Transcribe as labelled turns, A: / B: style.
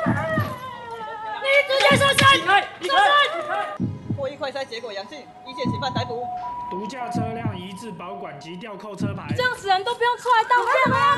A: 你直接上山！离开！
B: 过一快筛结果阳性，一线嫌犯逮捕。
C: 毒驾车辆移至保管及吊扣车牌。
A: 这样死人都不用出来道歉吗？